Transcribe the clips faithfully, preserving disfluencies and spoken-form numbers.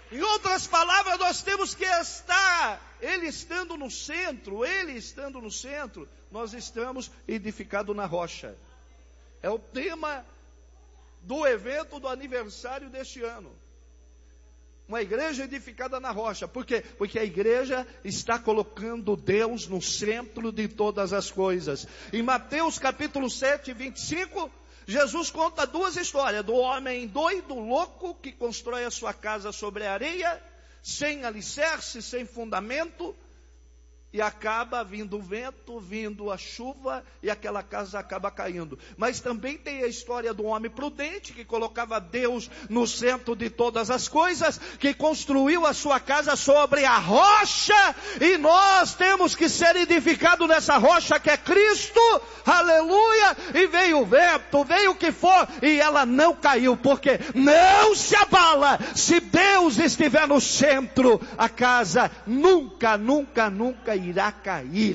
Em outras palavras, nós temos que estar, Ele estando no centro, Ele estando no centro, nós estamos edificados na rocha. É o tema do evento do aniversário deste ano. Uma igreja edificada na rocha. Por quê? Porque a igreja está colocando Deus no centro de todas as coisas. Em Mateus capítulo sete, vinte e cinco, Jesus conta duas histórias. Do homem doido, louco, que constrói a sua casa sobre a areia, sem alicerce, sem fundamento, e acaba vindo o vento, vindo a chuva, e aquela casa acaba caindo. Mas também tem a história do homem prudente, que colocava Deus no centro de todas as coisas, que construiu a sua casa sobre a rocha, e nós temos que ser edificados nessa rocha que é Cristo, aleluia, e veio o vento, veio o que for, e ela não caiu, porque não se abala. Se Deus estiver no centro, a casa nunca, nunca, nunca irá cair.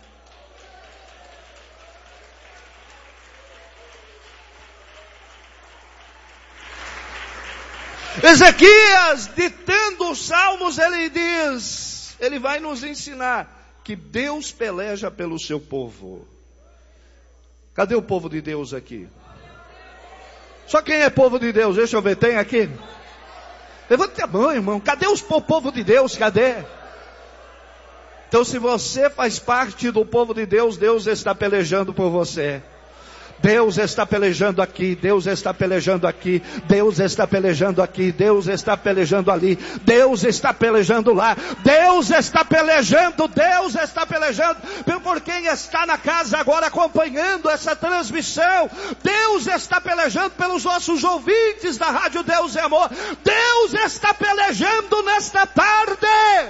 Ezequias, ditando os salmos, ele diz, ele vai nos ensinar que Deus peleja pelo seu povo. Cadê o povo de Deus aqui? Só quem é povo de Deus? Deixa eu ver, tem aqui? Levante a mão, irmão. Cadê os po- povo de Deus? Cadê? Então, se você faz parte do povo de Deus, Deus está pelejando por você. Deus está pelejando aqui, Deus está pelejando aqui, Deus está pelejando aqui, Deus está pelejando ali, Deus está pelejando lá, Deus está pelejando, Deus está pelejando por quem está na casa agora acompanhando essa transmissão. Deus está pelejando pelos nossos ouvintes da Rádio Deus é Amor. Deus está pelejando nesta tarde.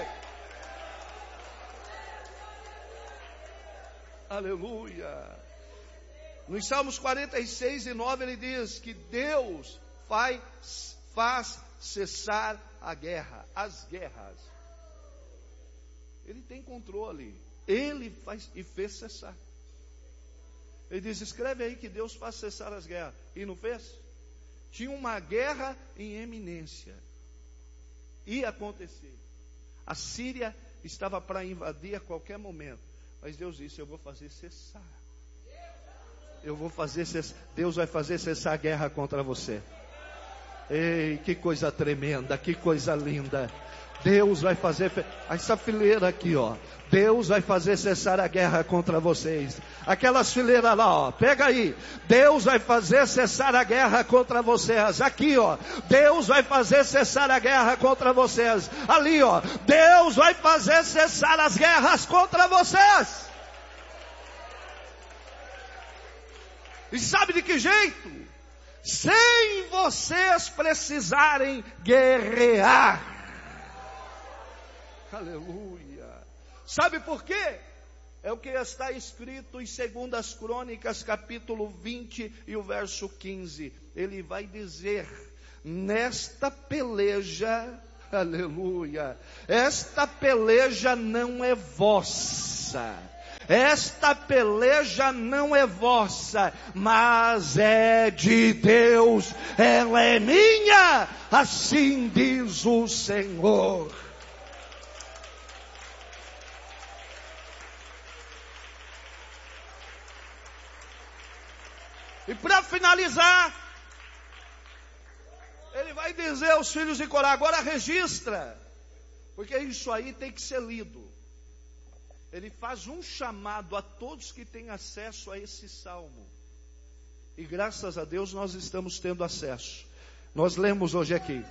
Aleluia. Nos Salmos quarenta e seis e nove ele diz que Deus faz, faz cessar a guerra, as guerras. Ele tem controle, Ele faz e fez cessar. Ele diz, escreve aí que Deus faz cessar as guerras. E não fez? Tinha uma guerra em eminência. Ia acontecer. A Síria estava para invadir a qualquer momento. Mas Deus disse, eu vou fazer cessar. Eu vou fazer cessar. Deus vai fazer cessar a guerra contra você. Ei, que coisa tremenda, que coisa linda. Deus vai fazer, essa fileira aqui, ó. Deus vai fazer cessar a guerra contra vocês. Aquelas fileiras lá, ó. Pega aí. Deus vai fazer cessar a guerra contra vocês. Aqui, ó. Deus vai fazer cessar a guerra contra vocês. Ali, ó. Deus vai fazer cessar as guerras contra vocês. E sabe de que jeito? Sem vocês precisarem guerrear. Aleluia. Sabe por quê? É o que está escrito em Segundas Crônicas, capítulo vinte e o verso quinze. Ele vai dizer, nesta peleja, aleluia, esta peleja não é vossa. Esta peleja não é vossa, mas é de Deus, ela é minha, assim diz o Senhor. E para finalizar, ele vai dizer aos filhos de Corá, agora registra, porque isso aí tem que ser lido. Ele faz um chamado a todos que têm acesso a esse salmo. E graças a Deus nós estamos tendo acesso. Nós lemos hoje aqui.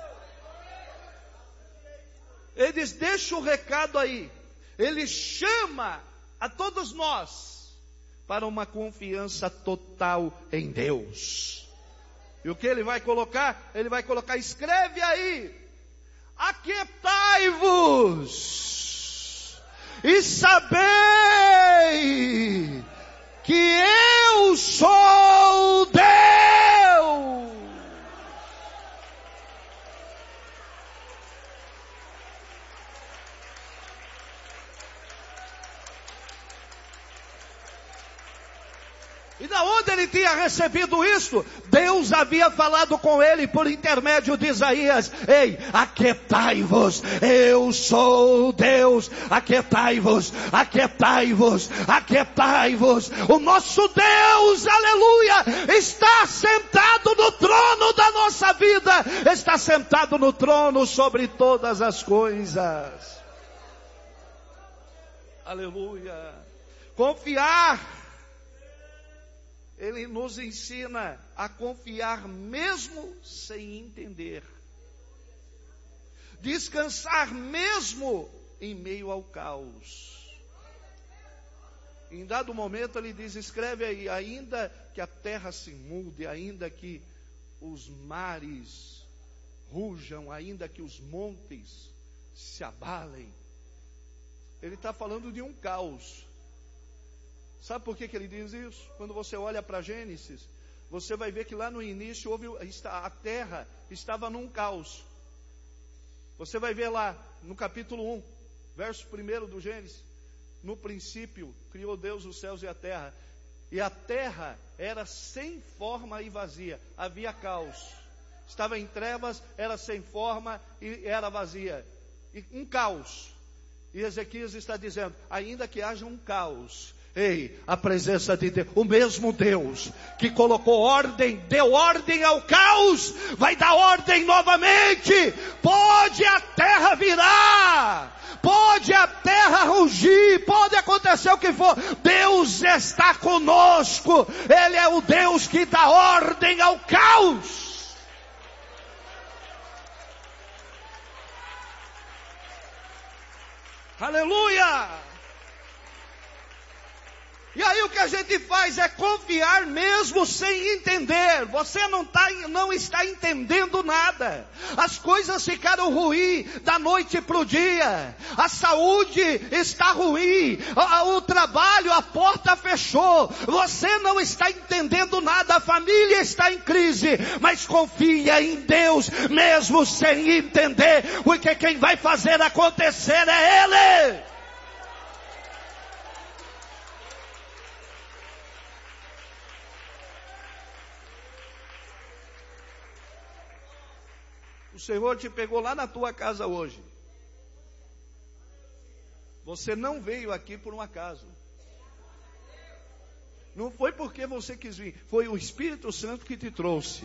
Ele diz, deixa o recado aí. Ele chama a todos nós para uma confiança total em Deus. E o que ele vai colocar? Ele vai colocar, escreve aí. Aquietai-vos. E sabei que eu sou Deus. E da onde ele tinha recebido isso? Deus havia falado com ele por intermédio de Isaías. Ei, aquietai-vos, eu sou Deus. Aquietai-vos, aquietai-vos, aquietai-vos. O nosso Deus, aleluia, está sentado no trono da nossa vida. Está sentado no trono sobre todas as coisas. Aleluia. Confiar. Ele nos ensina a confiar mesmo sem entender. Descansar mesmo em meio ao caos. Em dado momento ele diz, escreve aí, ainda que a terra se mude, ainda que os mares rujam, ainda que os montes se abalem. Ele está falando de um caos. Sabe por que, que ele diz isso? Quando você olha para Gênesis, você vai ver que lá no início houve, a terra estava num caos. Você vai ver lá no capítulo um, verso primeiro do Gênesis. No princípio criou Deus os céus e a terra. E a terra era sem forma e vazia. Havia caos. Estava em trevas, era sem forma e era vazia. E um caos. E Ezequias está dizendo, ainda que haja um caos, ei, a presença de Deus, o mesmo Deus que colocou ordem, deu ordem ao caos, vai dar ordem novamente. Pode a terra virar, pode a terra rugir, pode acontecer o que for, Deus está conosco. Ele é o Deus que dá ordem ao caos. Aleluia! E aí o que a gente faz é confiar mesmo sem entender. Você não, tá, não está entendendo nada. As coisas ficaram ruins da noite para o dia. A saúde está ruim. O, o trabalho, a porta fechou. Você não está entendendo nada. A família está em crise. Mas confia em Deus mesmo sem entender. Porque quem vai fazer acontecer é Ele. O Senhor te pegou lá na tua casa hoje. Você não veio aqui por um acaso. Não foi porque você quis vir. Foi o Espírito Santo que te trouxe.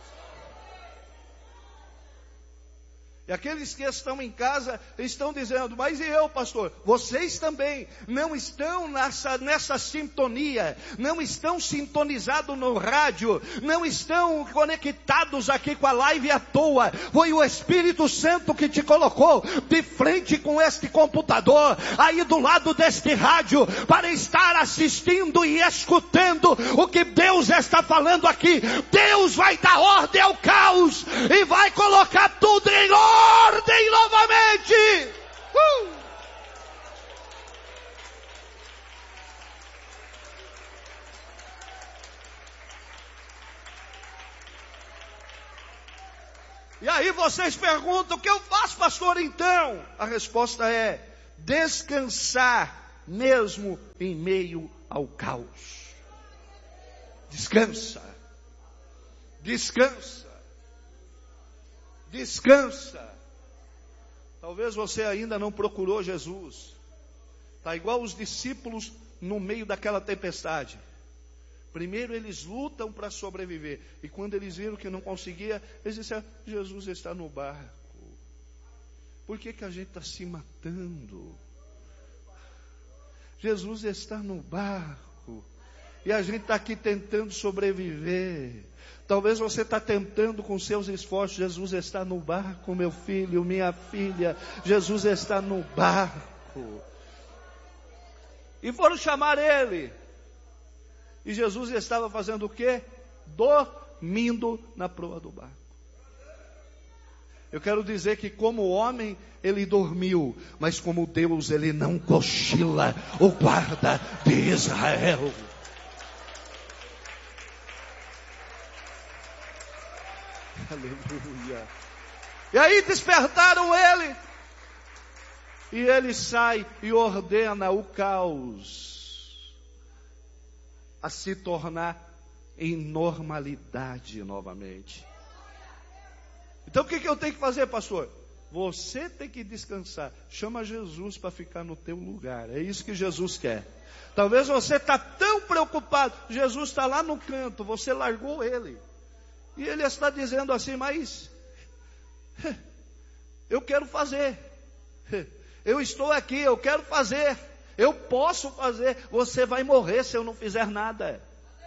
E aqueles que estão em casa estão dizendo, mas e eu, pastor? Vocês também não estão nessa, nessa sintonia, não estão sintonizados no rádio, não estão conectados aqui com a live à toa. Foi o Espírito Santo que te colocou de frente com este computador, aí do lado deste rádio, para estar assistindo e escutando o que Deus está falando aqui. Deus vai dar ordem ao caos e vai colocar tudo em ordem. Ordem novamente. Uh! E aí vocês perguntam, o que eu faço, pastor, então? A resposta é, descansar mesmo em meio ao caos. Descansa. Descansa. Descansa. Talvez você ainda não procurou Jesus. Está igual os discípulos no meio daquela tempestade. Primeiro eles lutam para sobreviver. E quando eles viram que não conseguia, eles disseram, Jesus está no barco. Por que que a gente está se matando? Jesus está no barco. E a gente está aqui tentando sobreviver. Talvez você está tentando com seus esforços. Jesus está no barco, meu filho, minha filha. Jesus está no barco. E foram chamar ele. E Jesus estava fazendo o quê? Dormindo na proa do barco. Eu quero dizer que como homem ele dormiu, mas como Deus ele não cochila, o guarda de Israel. Aleluia. E aí despertaram ele. E ele sai e ordena o caos. a se tornar em normalidade novamente. Então o que, que eu tenho que fazer, pastor? Você tem que descansar. Chama Jesus para ficar no teu lugar. É isso que Jesus quer. Talvez você está tão preocupado. Jesus está lá no canto. Você largou ele. E ele está dizendo assim, mas eu quero fazer. Eu estou aqui, eu quero fazer. Eu posso fazer. Você vai morrer se eu não fizer nada.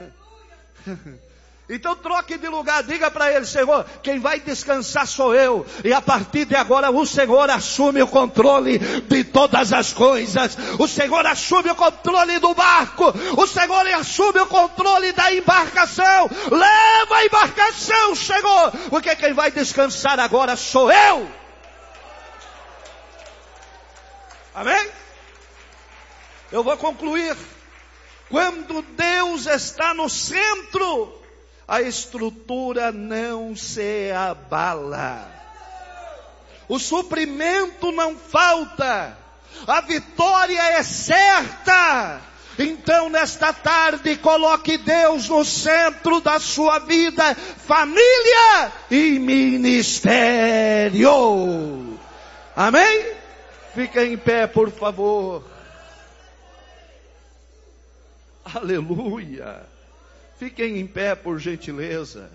Então troque de lugar, diga para ele, Senhor, quem vai descansar sou eu, e a partir de agora o Senhor assume o controle de todas as coisas, o Senhor assume o controle do barco, o Senhor assume o controle da embarcação, leva a embarcação, Senhor, porque quem vai descansar agora sou eu. Amém? Eu vou concluir. Quando Deus está no centro, a estrutura não se abala. O suprimento não falta. A vitória é certa. Então, nesta tarde, coloque Deus no centro da sua vida, família e ministério. Amém? Fica em pé, por favor. Aleluia. Fiquem em pé, por gentileza.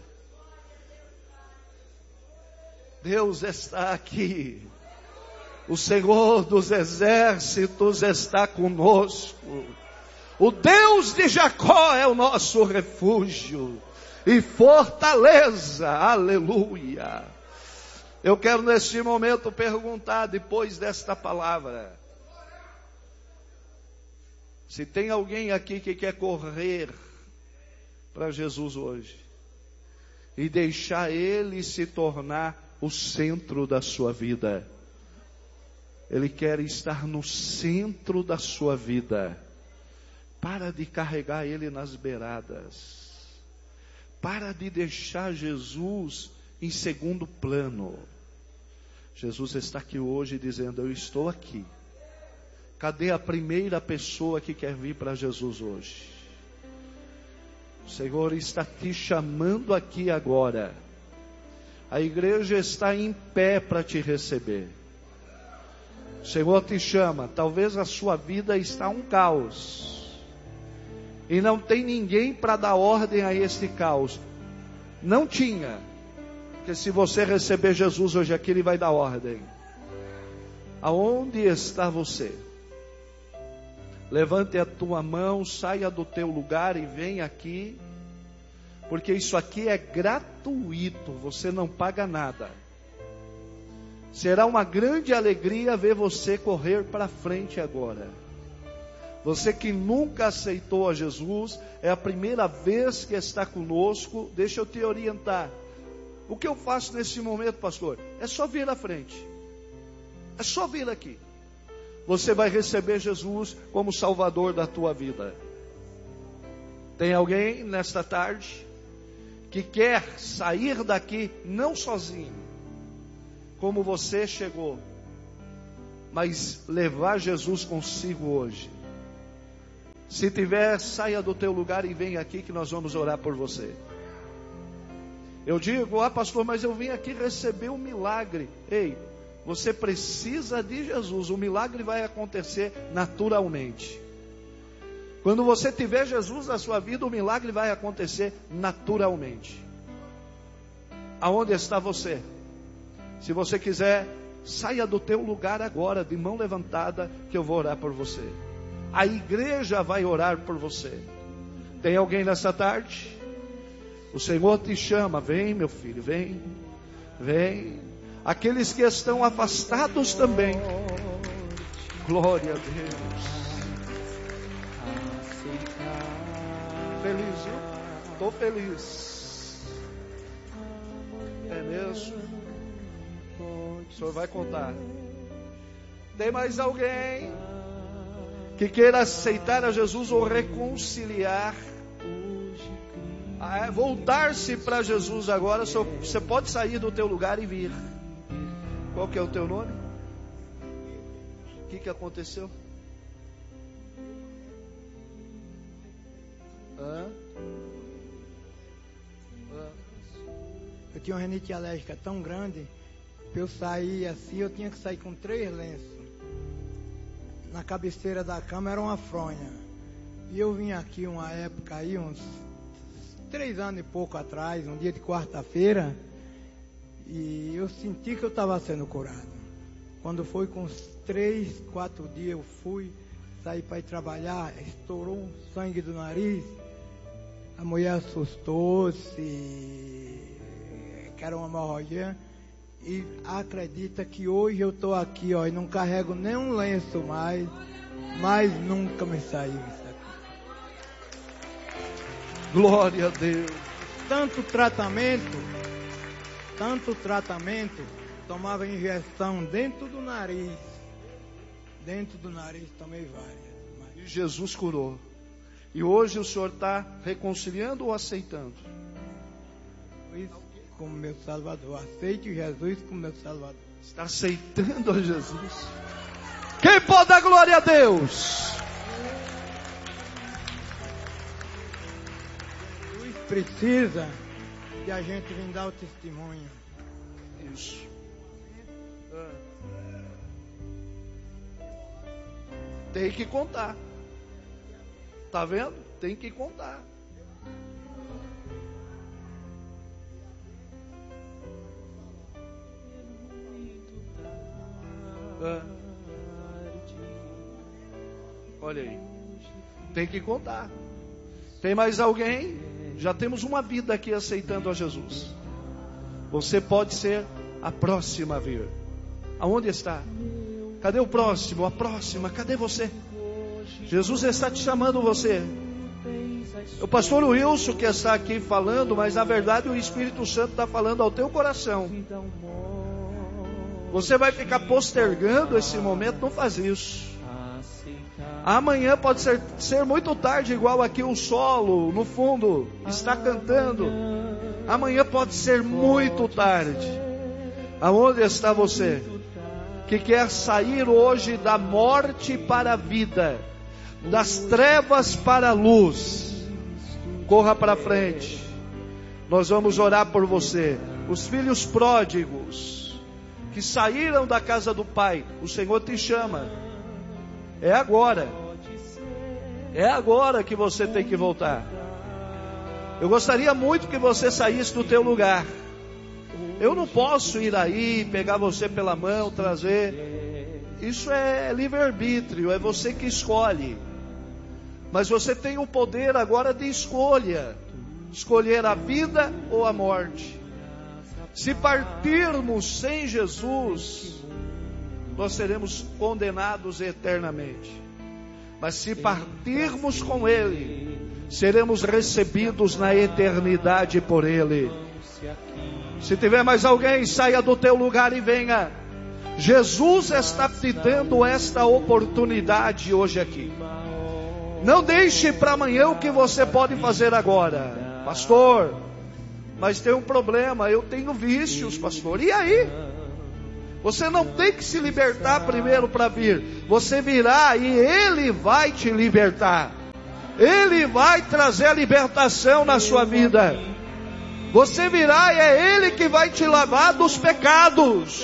Deus está aqui. O Senhor dos exércitos está conosco. O Deus de Jacó é o nosso refúgio e fortaleza. Aleluia. Eu quero neste momento perguntar, depois desta palavra, se tem alguém aqui que quer correr para Jesus hoje e deixar Ele se tornar o centro da sua vida. Ele quer estar no centro da sua vida. Para de carregar Ele nas beiradas. Para de deixar Jesus em segundo plano. Jesus está aqui hoje dizendo, eu estou aqui. Cadê a primeira pessoa que quer vir para Jesus hoje? O Senhor está te chamando aqui agora. A igreja está em pé para te receber. O Senhor te chama. Talvez a sua vida está um caos. E não tem ninguém para dar ordem a esse caos. Não tinha. Porque se você receber Jesus hoje aqui, Ele vai dar ordem. Aonde está você? Levante a tua mão, saia do teu lugar e vem aqui, porque isso aqui é gratuito, você não paga nada. Será uma grande alegria ver você correr para frente agora. Você que nunca aceitou a Jesus, é a primeira vez que está conosco, deixa eu te orientar. O que eu faço nesse momento, pastor? É só vir à frente. É só vir aqui. Você vai receber Jesus como Salvador da tua vida. Tem alguém nesta tarde que quer sair daqui não sozinho, como você chegou, mas levar Jesus consigo hoje? Se tiver, saia do teu lugar e vem aqui que nós vamos orar por você. Eu digo, ah pastor, mas eu vim aqui receber um milagre. Ei, você precisa de Jesus, o milagre vai acontecer naturalmente. Quando você tiver Jesus na sua vida, o milagre vai acontecer naturalmente. Aonde está você? Se você quiser, saia do teu lugar agora, de mão levantada, que eu vou orar por você. A igreja vai orar por você. Tem alguém nessa tarde? O Senhor te chama, vem meu filho, vem, vem. Aqueles que estão afastados também. Glória a Deus. Feliz, viu? Estou feliz. É mesmo? O senhor vai contar. Tem mais alguém que queira aceitar a Jesus ou reconciliar? Ah, voltar-se para Jesus agora. Você pode sair do teu lugar e vir. Qual que é o teu nome? O que que aconteceu? Hã? Hã? Eu tinha uma rinite alérgica tão grande, que eu saí assim, eu tinha que sair com três lenços. Na cabeceira da cama era uma fronha. E eu vim aqui uma época aí, uns três anos e pouco atrás, um dia de quarta-feira, e eu senti que eu estava sendo curado. Quando foi com uns três, quatro dias, eu fui, saí para ir trabalhar, estourou um sangue do nariz. A mulher assustou-se, que era uma hemorragia, e acredita que hoje eu estou aqui, ó, e não carrego nenhum lenço mais, mas nunca me saiu isso aqui. Glória a Deus. Tanto tratamento, tanto tratamento, tomava injeção dentro do nariz, dentro do nariz tomei várias. E Jesus curou. E hoje o Senhor está reconciliando ou aceitando? Isso como meu Salvador. Aceite Jesus como meu Salvador. Está aceitando a Jesus? Quem pode dar glória a Deus? Jesus precisa que a gente venha dar o testemunho. Isso. Tem que contar. Tá vendo? Tem que contar. Ah. Olha aí. Tem que contar. Tem mais alguém? Já temos uma vida aqui aceitando a Jesus. Você pode ser a próxima a vir. Aonde está? Cadê o próximo? A próxima? Cadê você? Jesus está te chamando você. O pastor Wilson que está aqui falando, mas na verdade o Espírito Santo está falando ao teu coração. Você vai ficar postergando esse momento, não faz isso. Amanhã pode ser, ser muito tarde, igual aqui o solo no fundo está cantando. Amanhã pode ser muito tarde. Aonde está você? Que quer sair hoje da morte para a vida, das trevas para a luz. Corra para frente. Nós vamos orar por você. Os filhos pródigos que saíram da casa do Pai, o Senhor te chama. É agora. É agora que você tem que voltar. Eu gostaria muito que você saísse do teu lugar. Eu não posso ir aí, pegar você pela mão, trazer. Isso é livre-arbítrio, é você que escolhe. Mas você tem o poder agora de escolha. Escolher a vida ou a morte. Se partirmos sem Jesus, nós seremos condenados eternamente. Mas se partirmos com Ele, seremos recebidos na eternidade por Ele. Se tiver mais alguém, saia do teu lugar e venha. Jesus está te dando esta oportunidade hoje aqui. Não deixe para amanhã o que você pode fazer agora. Pastor, mas tem um problema, eu tenho vícios, pastor. E aí? Você não tem que se libertar primeiro para vir. Você virá e Ele vai te libertar. Ele vai trazer a libertação na sua vida. Você virá e é Ele que vai te lavar dos pecados.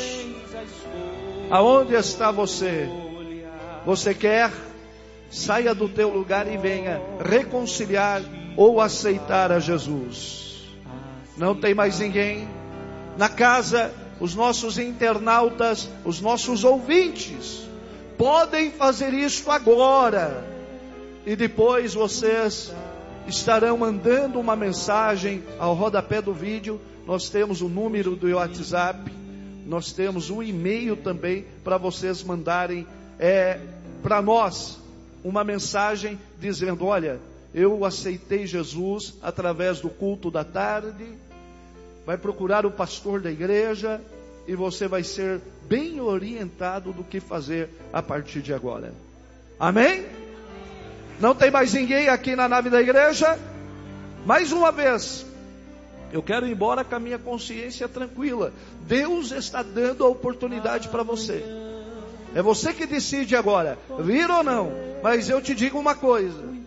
Aonde está você? Você quer? Saia do teu lugar e venha reconciliar ou aceitar a Jesus. Não tem mais ninguém na casa. Os nossos internautas, os nossos ouvintes podem fazer isso agora. E depois vocês estarão mandando uma mensagem ao rodapé do vídeo. Nós temos o número do WhatsApp, nós temos um e-mail também para vocês mandarem é, para nós uma mensagem dizendo: olha, eu aceitei Jesus através do culto da tarde. Vai procurar o pastor da igreja e você vai ser bem orientado do que fazer a partir de agora. Amém? Não tem mais ninguém aqui na nave da igreja? Mais uma vez, eu quero ir embora com a minha consciência tranquila. Deus está dando a oportunidade para você. É você que decide agora, vir ou não. Mas eu te digo uma coisa: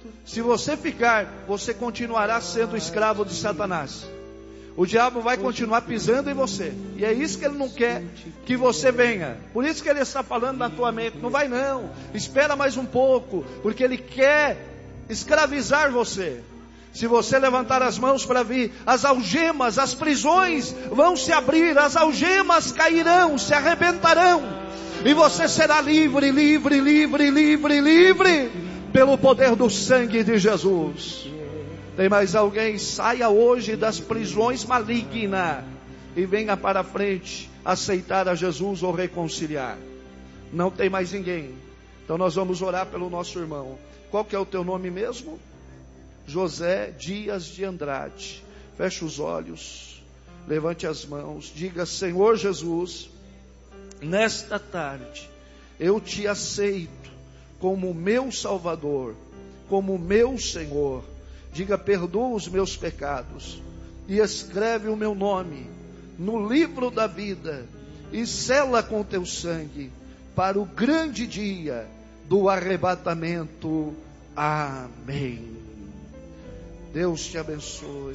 Se você ficar, você continuará sendo escravo de Satanás. O diabo vai continuar pisando em você. E é isso que ele não quer que você venha. Por isso que ele está falando na tua mente. Não vai não. Espera mais um pouco. Porque ele quer escravizar você. Se você levantar as mãos para vir, as algemas, as prisões vão se abrir. As algemas cairão, se arrebentarão. E você será livre, livre, livre, livre, livre. Pelo poder do sangue de Jesus. Tem mais alguém? Saia hoje das prisões malignas e venha para frente aceitar a Jesus ou reconciliar. Não tem mais ninguém. Então nós vamos orar pelo nosso irmão. Qual que é o teu nome mesmo? José Dias de Andrade. Feche os olhos, levante as mãos, diga: Senhor Jesus, nesta tarde eu te aceito como meu Salvador, como meu Senhor. Diga: perdoa os meus pecados e escreve o meu nome no livro da vida e sela com teu sangue para o grande dia do arrebatamento. Amém. Deus te abençoe.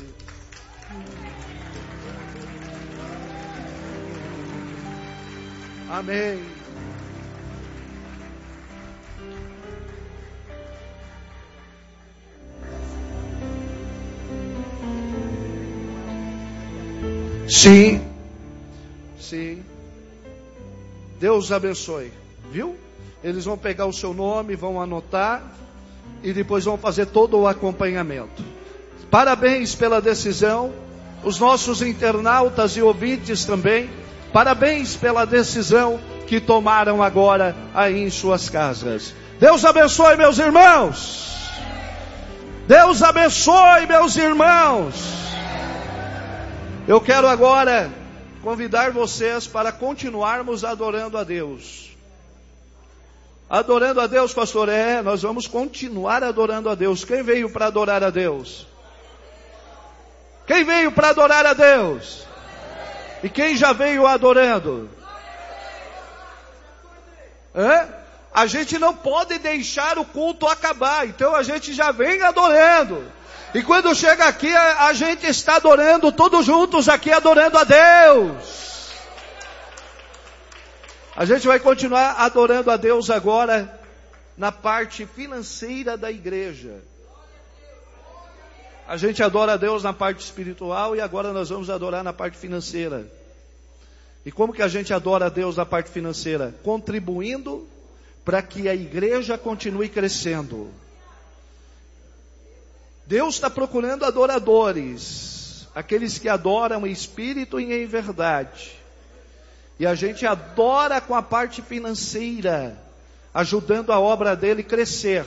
Amém. Sim, sim. Deus abençoe, viu? Eles vão pegar o seu nome, vão anotar e depois vão fazer todo o acompanhamento. Parabéns pela decisão. Os nossos internautas e ouvintes também, parabéns pela decisão que tomaram agora aí em suas casas. Deus abençoe, meus irmãos. Deus abençoe, meus irmãos. Eu quero agora convidar vocês para continuarmos adorando a Deus. Adorando a Deus, pastor? É, nós vamos continuar adorando a Deus. Quem veio para adorar a Deus? Quem veio para adorar a Deus? E quem já veio adorando? Hã? A gente não pode deixar o culto acabar, então a gente já vem adorando. E quando chega aqui, a, a gente está adorando, todos juntos aqui adorando a Deus. A gente vai continuar adorando a Deus agora na parte financeira da igreja. A gente adora a Deus na parte espiritual e agora nós vamos adorar na parte financeira. E como que a gente adora a Deus na parte financeira? Contribuindo para que a igreja continue crescendo. Deus está procurando adoradores, aqueles que adoram em espírito e em verdade. E a gente adora com a parte financeira, ajudando a obra dele crescer.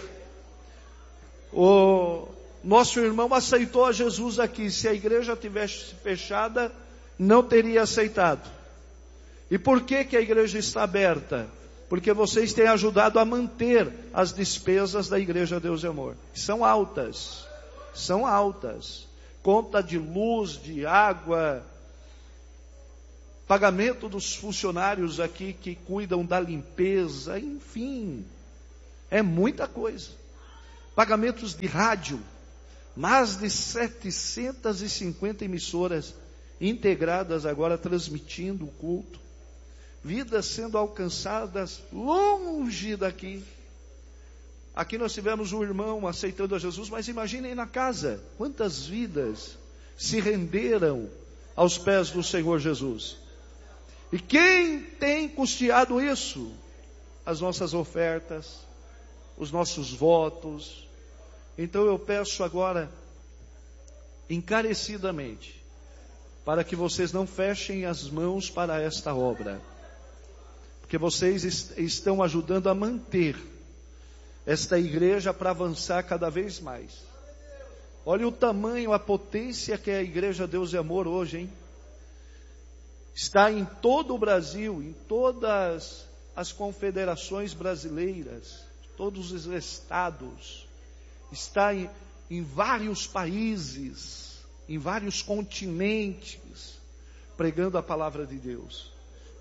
O nosso irmão aceitou a Jesus aqui. Se a igreja tivesse fechada, não teria aceitado. E por que que a igreja está aberta? Porque vocês têm ajudado a manter as despesas da Igreja Deus e Amor. São altas. São altas. Conta de luz, de água, pagamento dos funcionários aqui que cuidam da limpeza, enfim, é muita coisa. Pagamentos de rádio, mais de setecentas e cinquenta emissoras integradas agora transmitindo o culto. Vidas sendo alcançadas longe daqui. Aqui nós tivemos um irmão aceitando a Jesus, mas imaginem na casa, quantas vidas se renderam aos pés do Senhor Jesus. E quem tem custeado isso? As nossas ofertas, os nossos votos. Então eu peço agora, encarecidamente, para que vocês não fechem as mãos para esta obra. Porque vocês est- estão ajudando a manter esta igreja para avançar cada vez mais. Olha o tamanho, a potência que é a Igreja Deus e Amor hoje, hein? Está em todo o Brasil, em todas as confederações brasileiras, todos os estados. Está em, em vários países, em vários continentes, pregando a palavra de Deus.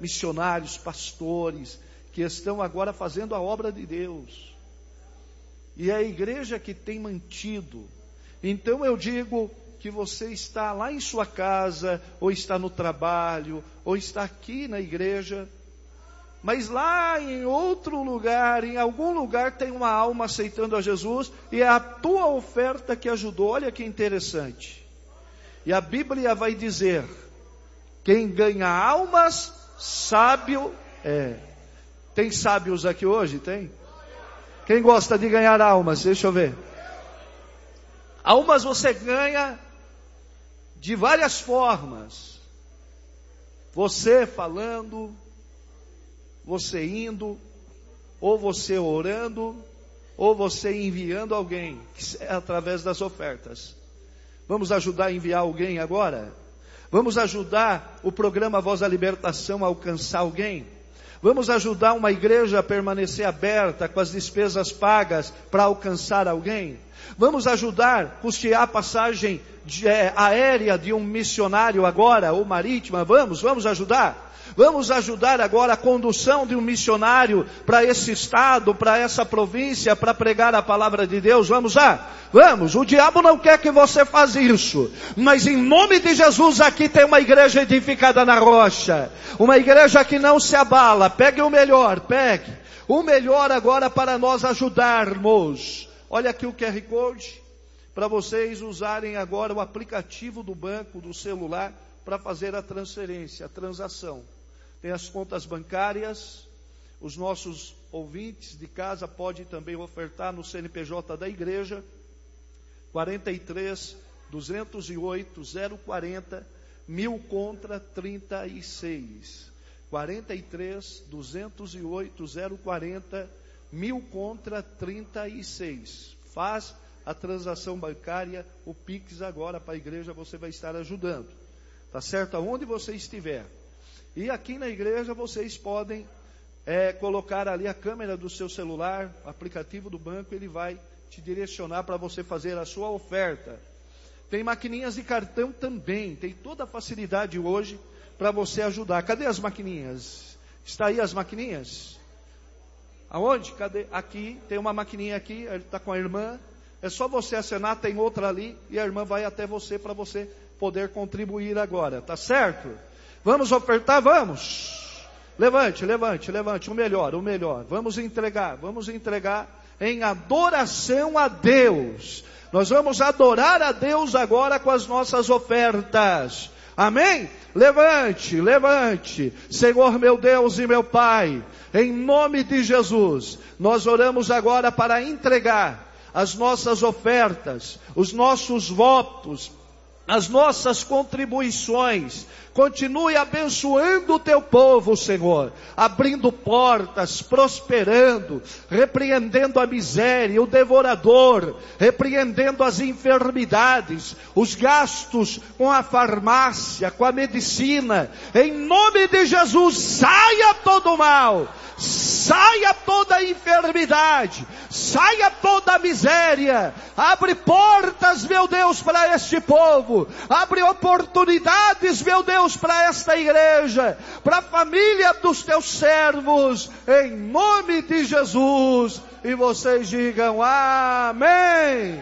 Missionários, pastores, que estão agora fazendo a obra de Deus. E é a igreja que tem mantido. Então eu digo que você está lá em sua casa, ou está no trabalho, ou está aqui na igreja, mas lá em outro lugar, em algum lugar tem uma alma aceitando a Jesus, e é a tua oferta que ajudou. Olha que interessante. E a Bíblia vai dizer, quem ganha almas, sábio é. Tem sábios aqui hoje? Tem? Quem gosta de ganhar almas? Deixa eu ver. Almas você ganha de várias formas. Você falando, você indo, ou você orando, ou você enviando alguém, através das ofertas. Vamos ajudar a enviar alguém agora? Vamos ajudar o programa Voz da Libertação a alcançar alguém? Vamos ajudar uma igreja a permanecer aberta com as despesas pagas para alcançar alguém? Vamos ajudar a custear a passagem de, é, aérea de um missionário agora, ou marítima? Vamos, vamos ajudar? Vamos ajudar agora a condução de um missionário para esse estado, para essa província, para pregar a palavra de Deus. Vamos lá? Vamos. O diabo não quer que você faça isso. Mas em nome de Jesus aqui tem uma igreja edificada na rocha. Uma igreja que não se abala. Pegue o melhor, pegue. O melhor agora para nós ajudarmos. Olha aqui o Q R Code. Para vocês usarem agora o aplicativo do banco, do celular, para fazer a transferência, a transação. Tem as contas bancárias, os nossos ouvintes de casa podem também ofertar no C N P J da igreja, quarenta e três, duzentos e oito, zero quarenta, mil contra trinta e seis. quarenta e três, duzentos e oito, zero quarenta, mil contra trinta e seis. Faz a transação bancária, o Pix agora para a igreja, você vai estar ajudando. Tá certo? Aonde você estiver. E aqui na igreja vocês podem é, colocar ali a câmera do seu celular, o aplicativo do banco, ele vai te direcionar para você fazer a sua oferta. Tem maquininhas de cartão também, tem toda a facilidade hoje para você ajudar. Cadê as maquininhas? Está aí as maquininhas? Aonde? Cadê? Aqui, tem uma maquininha aqui, ele está com a irmã. É só você acenar, tem outra ali, e a irmã vai até você para você poder contribuir agora, tá certo? Vamos ofertar? Vamos! Levante, levante, levante, o melhor, o melhor. Vamos entregar, vamos entregar em adoração a Deus. Nós vamos adorar a Deus agora com as nossas ofertas. Amém? Levante, levante. Senhor meu Deus e meu Pai, em nome de Jesus, nós oramos agora para entregar as nossas ofertas, os nossos votos, as nossas contribuições. Continue abençoando o teu povo, Senhor, abrindo portas, prosperando, repreendendo a miséria, o devorador, repreendendo as enfermidades, os gastos com a farmácia, com a medicina. Em nome de Jesus, saia todo o mal, saia toda a enfermidade, saia toda a miséria. Abre portas, meu Deus, para este povo. Abre oportunidades, meu Deus, para esta igreja, para a família dos teus servos, em nome de Jesus. E vocês digam amém.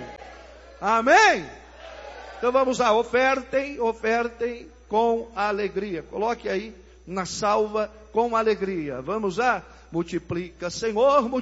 Amém. Então vamos lá, ofertem, ofertem com alegria. Coloque aí na salva com alegria. Vamos lá, multiplica, Senhor, multiplica.